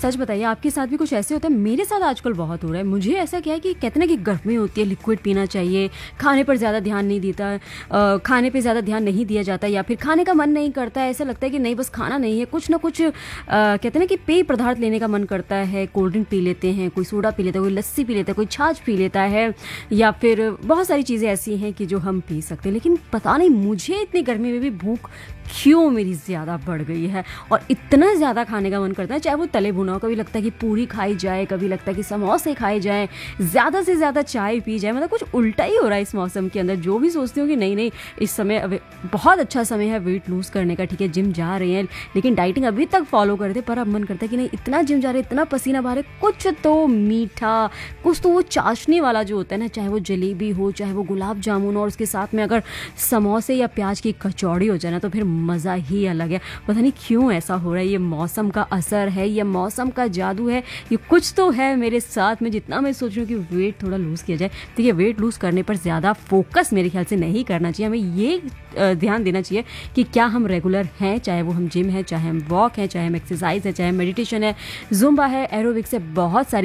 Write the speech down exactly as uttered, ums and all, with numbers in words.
सच बताइए, आपके साथ भी कुछ ऐसे होता है? मेरे साथ आजकल बहुत हो रहा है। मुझे ऐसा क्या है कि कहते हैं ना कि गर्मी होती है, लिक्विड पीना चाहिए, खाने पर ज़्यादा ध्यान नहीं देता, अ, खाने पे ज़्यादा ध्यान नहीं दिया जाता, या फिर खाने का मन नहीं करता है, ऐसा लगता है कि नहीं बस खाना नहीं है, कुछ ना कुछ अ, कहते हैं ना कि पेय पदार्थ लेने का मन करता है। कोल्ड ड्रिंक पी लेते हैं, कोई सोडा पी लेता है, कोई लस्सी पी लेता है, कोई छाछ पी लेता है, या फिर बहुत सारी चीज़ें ऐसी हैं कि जो हम पी सकते हैं। लेकिन पता नहीं मुझे इतनी गर्मी में भी भूख क्यों मेरी ज़्यादा बढ़ गई है, और इतना ज़्यादा खाने का मन करता है, चाहे वो तले भुना हो। कभी लगता है कि पूरी खाई जाए, कभी लगता है कि समोसे खाए जाएं, ज़्यादा से ज़्यादा चाय पी जाए। मतलब कुछ उल्टा ही हो रहा है इस मौसम के अंदर। जो भी सोचती हूँ कि नहीं नहीं इस समय अब बहुत अच्छा समय है वेट लूज़ करने का, ठीक है जिम जा रहे हैं, लेकिन डाइटिंग अभी तक फॉलो करते, पर अब मन करता है कि नहीं इतना जिम जा रहे, इतना पसीना बहा रहे, कुछ तो मीठा, कुछ तो वो चाशनी वाला जो होता है ना, चाहे वो जलेबी हो, चाहे वो गुलाब जामुन, और उसके साथ में अगर समोसे या प्याज की कचौड़ी हो जाए ना, तो फिर मज़ा ही अलग है। पता नहीं क्यों ऐसा हो रहा है, ये मौसम का असर है, ये मौसम का जादू है, ये कुछ तो है मेरे साथ में। जितना मैं सोच रही हूँ कि वेट थोड़ा लूज़ किया जाए, तो ये वेट लूज़ करने पर ज़्यादा फोकस मेरे ख्याल से नहीं करना चाहिए। हमें ये अ, ध्यान देना चाहिए कि क्या हम रेगुलर हैं, चाहे वो हम जिम है, चाहे हम वॉक है, चाहे हम एक्सरसाइज है, चाहे मेडिटेशन है, जुम्बा है, एरोबिक्स है, बहुत सारी